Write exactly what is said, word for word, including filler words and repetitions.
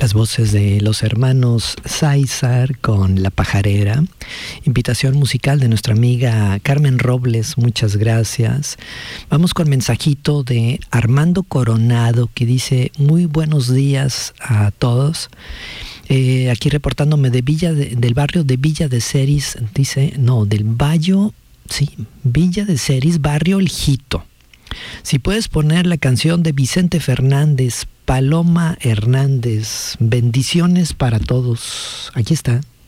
Las voces de los hermanos Sáizar con La Pajarera. Invitación musical de nuestra amiga Carmen Robles, muchas gracias. Vamos con mensajito de Armando Coronado que dice: muy buenos días a todos. Eh, aquí reportándome de Villa de, del barrio de Villa de Ceris, dice, no, del Valle, sí, Villa de Ceris, barrio El Jito. Si puedes poner la canción de Vicente Fernández, Paloma Hernández, bendiciones para todos. Aquí está.